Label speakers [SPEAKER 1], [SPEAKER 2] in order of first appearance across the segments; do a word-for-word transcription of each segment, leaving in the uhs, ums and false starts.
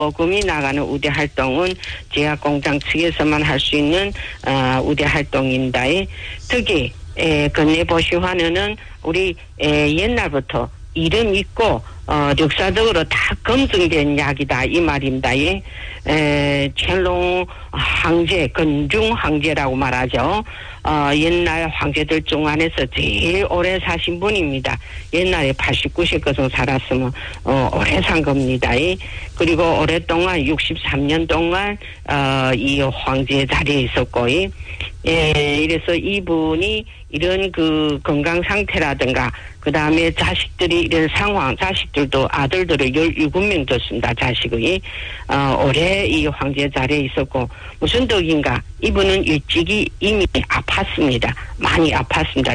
[SPEAKER 1] 금이 나가는 우대 활동은 제약공장 측에서만 할 수 있는 어, 우대 활동입니다. 특히 에, 건네보시환원은 우리 에, 옛날부터 이름 있고 어, 역사적으로 다 검증된 약이다 이 말입니다. 에,乾隆 황제, 건중 황제라고 말하죠. 어, 옛날 황제들 중 안에서 제일 오래 사신 분입니다. 옛날에 팔십구 세까지 살았으면 어, 오래 산 겁니다. 그리고 오랫동안 육십삼 년 동안 어, 이 황제 자리에 있었고, 예, 이래서 이분이 이런 그 건강 상태라든가 그 다음에 자식들이 이런 상황, 자식들도 아들들을 열일곱 명 뒀습니다. 자식이 어, 오래 이 황제 자리에 있었고 무슨 덕인가 이분은 일찍이 이미 아팠습니다. 많이 아팠습니다.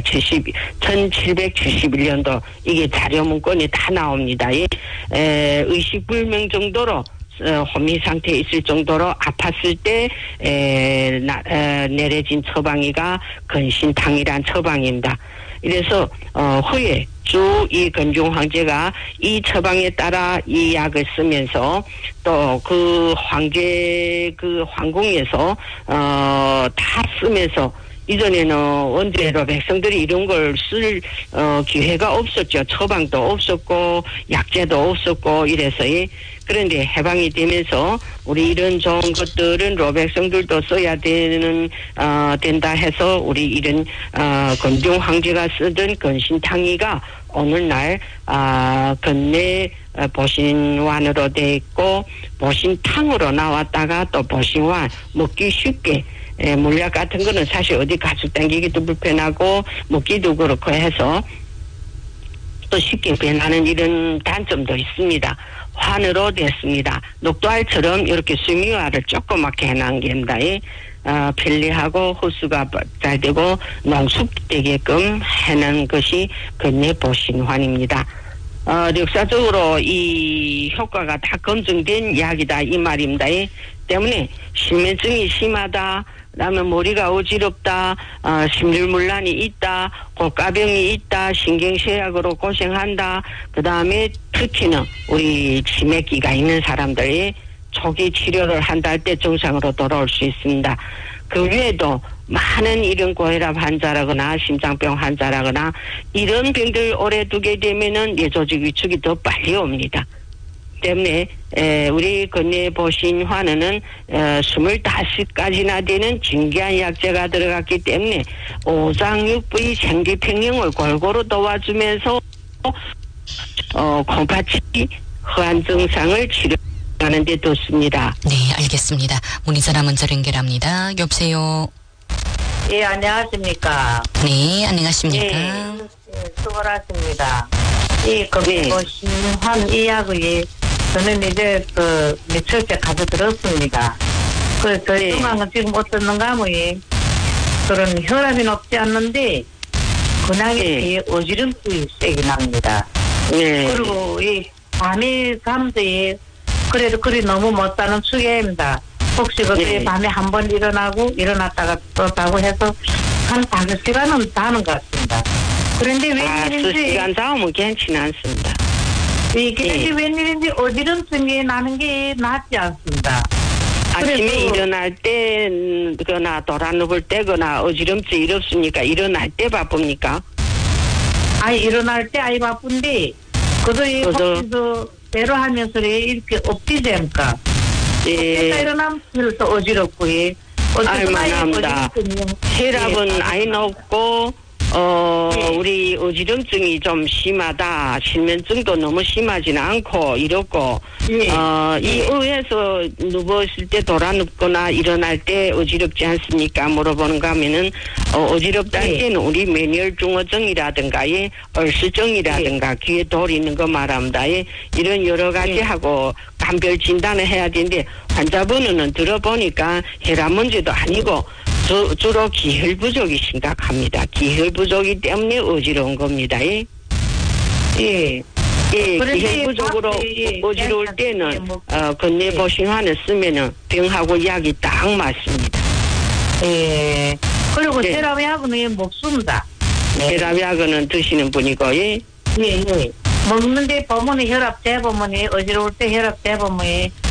[SPEAKER 1] 천칠백칠십일 년도 이게 자료 문건이 다 나옵니다. 에, 의식불명 정도로 어, 혼미 상태에 있을 정도로 아팠을 때 에, 나, 에, 내려진 처방이가 근신탕이란 처방입니다. 이래서 어, 후에 쭉 이 건중 황제가 이 처방에 따라 이 약을 쓰면서 또 그 황제 그 황궁에서 어, 다 쓰면서 이전에는 원제로 백성들이 이런 걸 쓸 어, 기회가 없었죠. 처방도 없었고 약제도 없었고 이래서 그런데 해방이 되면서 우리 이런 좋은 것들은 로백성들도 써야 되는 어, 된다 해서 우리 이런 어, 건중 황제가 쓰던 건신탕이가 오늘날 아, 건네 어, 보신환으로 돼 있고 보신탕으로 나왔다가 또 보신환 먹기 쉽게 에, 물약 같은 거는 사실 어디 가죽 당기기도 불편하고 먹기도 그렇고 해서 또 쉽게 변하는 이런 단점도 있습니다. 환으로 됐습니다. 녹두알처럼 이렇게 수미화를 조그맣게 해놓은 겁니다. 어, 편리하고 흡수가 잘 되고 농축되게끔 해놓은 것이 건네 보신환입니다. 어, 역사적으로 이 효과가 다 검증된 약이다 이 말입니다. 때문에 실면증이 심하다, 그다음에 머리가 어지럽다, 어, 심혈문란이 있다, 고가병이 있다, 신경쇠약으로 고생한다. 그다음에 특히는 우리 치매기가 있는 사람들이 초기 치료를 한다 할 때 정상으로 돌아올 수 있습니다. 그 외에도 많은 이런 고혈압 환자라거나 심장병 환자라거나 이런 병들 오래 두게 되면은 뇌조직 위축이 더 빨리 옵니다. 때문에 에, 우리 건네 보신환원은 어, 스물다섯 가지나 되는 진귀한 약재가 들어갔기 때문에 오장육부의 생리평형을 골고루 도와주면서 어, 콩팥이 허한 증상을 치료하는 데 좋습니다.
[SPEAKER 2] 네, 알겠습니다. 문의전화 먼저 연결합니다. 여보세요.
[SPEAKER 3] 예, 안녕하십니까.
[SPEAKER 2] 네, 안녕하십니까.
[SPEAKER 3] 예, 수고하십니다. 이 건네 보신환 이 약의 저는 이제 그 며칠째 가져 들었습니다. 그래서 저희 중앙은 지금 어떻는가 뭐 그런 혈압이 높지 않는데 근황이 되게 어지럼증이 세게 납니다.
[SPEAKER 1] 네.
[SPEAKER 3] 그리고 이 밤에 잠도에 그래도 그리 너무 못 자는 추계입니다. 혹시 그때 네. 밤에 한 번 일어나고 일어났다가 또 자고 해서 한 다섯 시간은 자는 것 같습니다. 그런데 웬일인지
[SPEAKER 1] 아, 두 시간 자면 괜찮지 않습니다.
[SPEAKER 3] 이게
[SPEAKER 1] 예.
[SPEAKER 3] 웬일인지 어지럼증이 나는 게 낫지 않습니다.
[SPEAKER 1] 아침에 일어날 때거나 돌아눕을 때거나 어지럼증 이렇습니까? 일어날 때 바쁩니까?
[SPEAKER 3] 아니 일어날 때 아이 바쁜데 그도 이 혹시도 대로 하면서 이렇게 엎지잼까?
[SPEAKER 1] 예.
[SPEAKER 3] 일어나면 또 어지럽고 예.
[SPEAKER 1] 알만합니다. 혈압은 예. 아이 높고 어, 예. 우리 어지럼증이 좀 심하다. 실면증도 너무 심하지는 않고, 이렇고, 예. 어, 이 예. 의에서 누웠을 때 돌아눕거나 일어날 때 어지럽지 않습니까? 물어보는가 하면은, 어, 어지럽다 할 예. 때는 우리 매니얼중어증이라든가, 예, 얼스증이라든가, 예. 귀에 돌 있는 거 말합니다. 예, 이런 여러 가지 예. 하고, 감별 진단을 해야 되는데, 환자분은 들어보니까 혈압 문제도 아니고, 주, 주로 기혈 부족이 심각합니다. 기혈 부족이 때문에 어지러운 겁니다. 예. 예. 예, 기혈 부족으로 예, 어지러울 때는, 뭐, 어, 건네 보신환을 쓰면은 병하고 약이 딱 맞습니다.
[SPEAKER 3] 예. 그리고 네. 혈압약은 먹습니다.
[SPEAKER 1] 네. 혈압약은 드시는 분이고, 예.
[SPEAKER 3] 예, 예. 먹는데 보면 혈압 재보면 어지러울 때 혈압 재보면